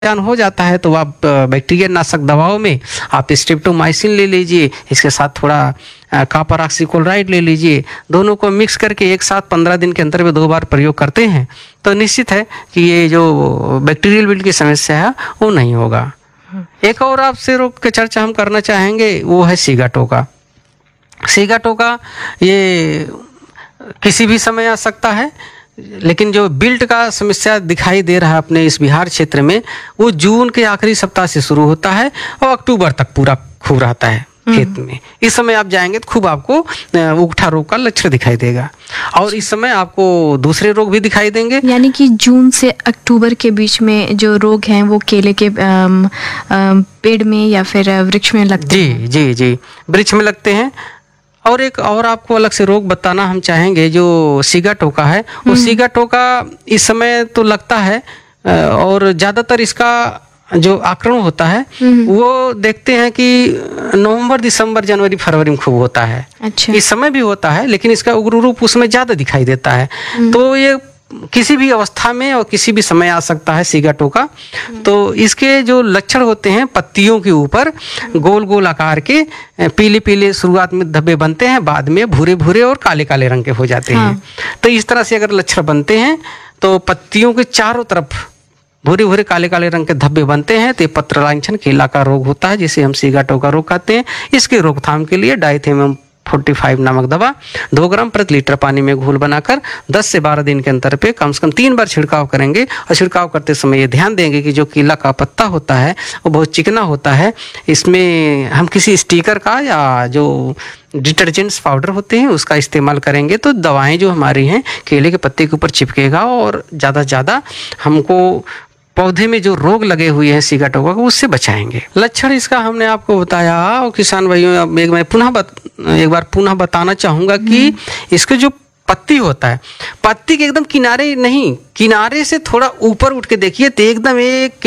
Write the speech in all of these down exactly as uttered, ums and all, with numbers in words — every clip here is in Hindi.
पहचान हो जाता है तो आप बैक्टीरिया नाशक दवाओं में आप स्ट्रेप्टोमाइसिन ले लीजिए, इसके साथ थोड़ा कॉपर ऑक्सीक्लोराइड ले लीजिए, दोनों को मिक्स करके एक साथ पंद्रह दिन के अंतर में दो बार प्रयोग करते हैं तो निश्चित है कि ये जो बैक्टीरियल विल्ट की समस्या है वो नहीं होगा। एक और आपसे रोग की चर्चा हम करना चाहेंगे, वो है सिगाटोका। सिगाटोका ये किसी भी समय आ सकता है, लेकिन जो बिल्ट का समस्या दिखाई दे रहा है अपने इस बिहार क्षेत्र में, वो जून के आखिरी सप्ताह से शुरू होता है और अक्टूबर तक पूरा खूब रहता है खेत में। इस समय आप जाएंगे तो खूब आपको उगठा रोग का लक्षण दिखाई देगा और इस समय आपको दूसरे रोग भी दिखाई देंगे। यानी कि जून से अक्टूबर के बीच में जो रोग हैं वो केले के आम, आम, पेड़ में या फिर वृक्ष में लगते जी हैं। जी जी वृक्ष में लगते हैं। और एक और आपको अलग से रोग बताना हम चाहेंगे, जो सिगाटोका है, वो सिगाटोका इस समय तो लगता है और ज़्यादातर इसका जो आक्रमण होता है वो देखते हैं कि नवंबर, दिसंबर, जनवरी, फरवरी में खूब होता है। अच्छा। इस समय भी होता है लेकिन इसका उग्र रूप उसमें ज़्यादा दिखाई देता है। तो ये किसी भी अवस्था में और किसी भी समय आ सकता है सिगाटोका। तो इसके जो लक्षण होते हैं, पत्तियों के ऊपर गोल गोल आकार के पीले पीले शुरुआत में धब्बे बनते हैं, बाद में भूरे भूरे और काले काले रंग के हो जाते हैं। हाँ। तो इस तरह से अगर लक्षण बनते हैं तो पत्तियों के चारों तरफ भूरे भूरे काले काले रंग के धब्बे बनते हैं तो ये पत्र लांछन केला का रोग होता है, जिसे हम सिगाटोका रोग कहते हैं। इसके रोकथाम के लिए डाइथेनियम पैंतालीस नामक दवा दो ग्राम प्रति लीटर पानी में घोल बनाकर दस से बारह दिन के अंतर पे कम से कम तीन बार छिड़काव करेंगे। और छिड़काव करते समय ये ध्यान देंगे कि जो केला का पत्ता होता है वो बहुत चिकना होता है, इसमें हम किसी स्टिकर का या जो डिटर्जेंट्स पाउडर होते हैं उसका इस्तेमाल करेंगे तो दवाएं जो हमारी हैं केले के पत्ते के ऊपर चिपकेगा और ज़्यादा से ज़्यादा हमको पौधे में जो रोग लगे हुए हैं सिगाटोका को उससे बचाएंगे। लक्षण इसका हमने आपको बताया और किसान भाइयों एक मैं पुनः बत, एक बार पुनः बताना चाहूँगा कि इसके जो पत्ती होता है, पत्ती के एकदम किनारे नहीं, किनारे से थोड़ा ऊपर उठ के देखिए तो एकदम एक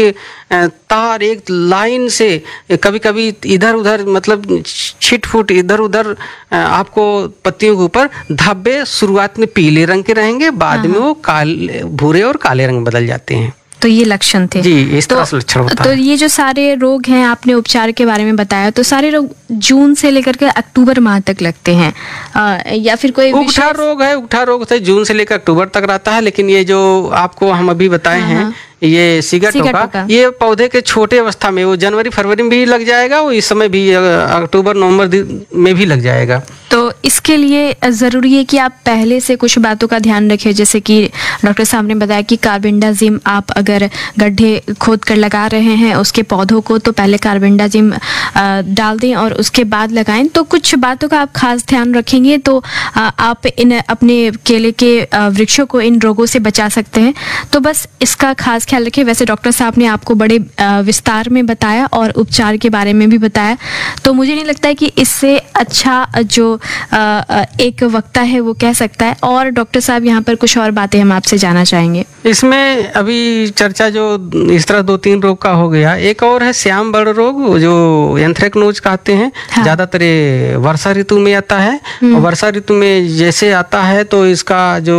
तार एक लाइन से कभी कभी इधर उधर मतलब छिट फुट इधर उधर आपको पत्तियों के ऊपर धब्बे शुरुआत में पीले रंग के रहेंगे, बाद में वो काले भूरे और काले रंग बदल जाते हैं। तो ये लक्षण थे। जी, इस तरह से लक्षण होता तो है। ये जो सारे रोग हैं आपने उपचार के बारे में बताया, तो सारे रोग जून से लेकर के अक्टूबर माह तक लगते हैं आ, या फिर कोई उगठा रोग है, उगठा रोग से जून से लेकर अक्टूबर तक रहता है, लेकिन ये जो आपको हम अभी बताए हैं ये सिगाटोका, ये पौधे के छोटे अवस्था में वो जनवरी फरवरी में भी लग जाएगा, वो इस समय भी अक्टूबर नवंबर में भी लग जाएगा। तो इसके लिए ज़रूरी है कि आप पहले से कुछ बातों का ध्यान रखें, जैसे कि डॉक्टर साहब ने बताया कि कार्बेंडाजिम आप अगर गड्ढे खोद कर लगा रहे हैं उसके पौधों को तो पहले कार्बेंडाजिम डाल दें और उसके बाद लगाएं। तो कुछ बातों का आप खास ध्यान रखेंगे तो आप इन अपने केले के वृक्षों को इन रोगों से बचा सकते हैं। तो बस इसका खास ख्याल रखें। वैसे डॉक्टर साहब ने आपको बड़े विस्तार में बताया और उपचार के बारे में भी बताया, तो मुझे नहीं लगता है कि इससे अच्छा जो एक वक्ता है वो कह सकता है। और डॉक्टर साहब यहाँ पर कुछ और बातें हम आपसे जानना चाहेंगे। इसमें अभी चर्चा जो इस तरह दो तीन रोग का हो गया, एक और है श्याम बर्ड रोग जो एंथ्रेक्नोज कहते हैं। हाँ। ज्यादातर वर्षा ऋतु में आता है और वर्षा ऋतु में जैसे आता है तो इसका जो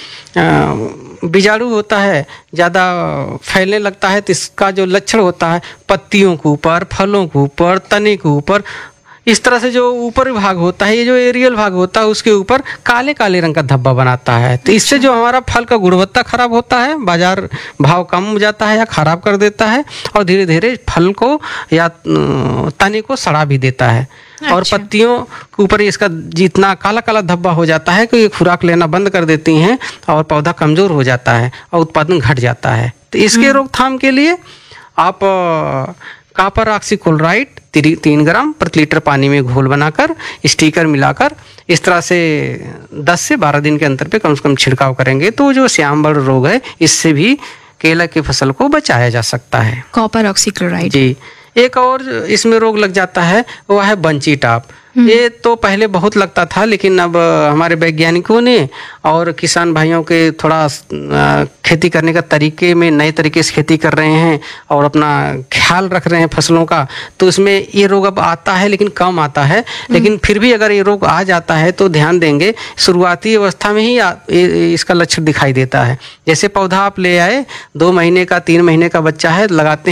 बीजाणु होता है ज़्यादा फैलने लगता है। तो इसका जो लक्षण होता है पत्तियों के ऊपर, फलों के ऊपर, तने के ऊपर, इस तरह से जो ऊपर भाग होता है, ये जो एरियल भाग होता है उसके ऊपर काले काले रंग का धब्बा बनाता है। तो इससे जो हमारा फल का गुणवत्ता खराब होता है, बाजार भाव कम हो जाता है या खराब कर देता है और धीरे धीरे फल को या तने को सड़ा भी देता है। अच्छा। और पत्तियों के ऊपर इसका जितना काला काला धब्बा हो जाता है कि ये खुराक लेना बंद कर देती हैं और पौधा कमजोर हो जाता है और उत्पादन घट जाता है। तो इसके रोकथाम के लिए आप कॉपर ऑक्सीक्लोराइड तीन ग्राम प्रति लीटर पानी में घोल बनाकर स्टिकर मिलाकर इस तरह से दस से बारह दिन के अंतर पे कम से कम छिड़काव करेंगे तो जो श्याम बर्ड रोग है इससे भी केला की फसल को बचाया जा सकता है। Copper oxychloride. जी। एक और इसमें रोग लग जाता है वो है बंची टॉप। ये तो पहले बहुत लगता था, लेकिन अब हमारे वैज्ञानिकों ने और किसान भाइयों के थोड़ा अ, खेती करने का तरीके में नए तरीके से खेती कर रहे हैं और अपना ख्याल रख रहे हैं फसलों का, तो इसमें ये रोग अब आता है लेकिन कम आता है। लेकिन फिर भी अगर ये रोग आ जाता है तो ध्यान देंगे, शुरुआती अवस्था में ही आ, ये, इसका लक्षण दिखाई देता है। जैसे पौधा आप ले आए, दो महीने का तीन महीने का बच्चा है, लगाते